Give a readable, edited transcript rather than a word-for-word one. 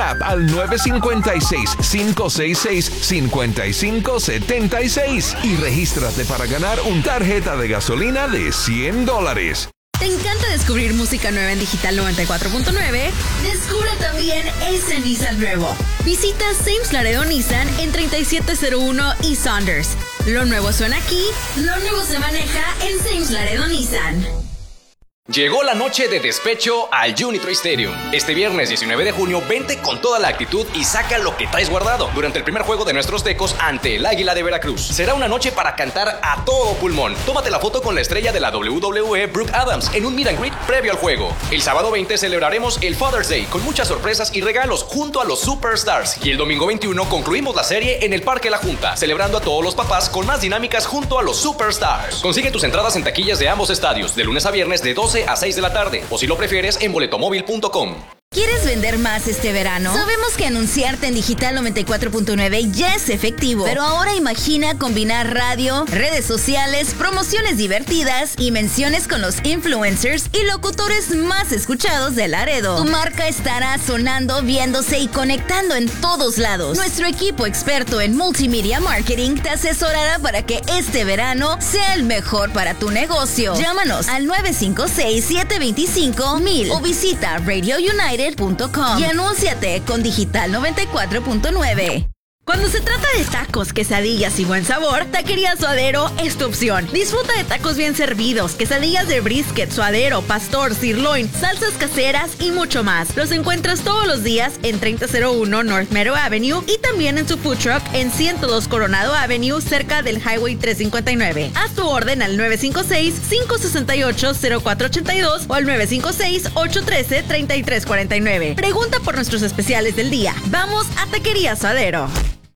WhatsApp al 956-566-5576 y regístrate para ganar una tarjeta de gasolina de $100. ¿Te encanta descubrir música nueva en Digital 94.9? Descubre también ese Nissan nuevo. Visita Sames Laredo Nissan en 3701 y Saunders. Lo nuevo suena aquí, lo nuevo se maneja en Sames Laredo Nissan. Llegó la noche de despecho al Unitree Stadium. Este viernes 19 de junio, vente con toda la actitud y saca lo que traes guardado durante el primer juego de nuestros Tecos ante el Águila de Veracruz. Será una noche para cantar a todo pulmón. Tómate la foto con la estrella de la WWE, Brooke Adams, en un meet and greet previo al juego. El sábado 20 celebraremos el Father's Day con muchas sorpresas y regalos junto a los Superstars. Y el domingo 21 concluimos la serie en el Parque La Junta, celebrando a todos los papás con más dinámicas junto a los Superstars. Consigue tus entradas en taquillas de ambos estadios, de lunes a viernes de 12 a 6 de la tarde, o si lo prefieres en boletomóvil.com. ¿Quieres vender más este verano? Sabemos que anunciarte en Digital 94.9 ya es efectivo, pero ahora imagina combinar radio, redes sociales, promociones divertidas y menciones con los influencers y locutores más escuchados de Laredo. Tu marca estará sonando, viéndose y conectando en todos lados. Nuestro equipo experto en multimedia marketing te asesorará para que este verano sea el mejor para tu negocio. Llámanos al 956-725-1000 o visita Radio United y anúnciate con Digital 94.9. Cuando se trata de tacos, quesadillas y buen sabor, Taquería Suadero es tu opción. Disfruta de tacos bien servidos, quesadillas de brisket, suadero, pastor, sirloin, salsas caseras y mucho más. Los encuentras todos los días en 3001 North Meadow Avenue y también en su food truck en 102 Coronado Avenue, cerca del Highway 359. Haz tu orden al 956-568-0482 o al 956-813-3349. Pregunta por nuestros especiales del día. Vamos a Taquería Suadero.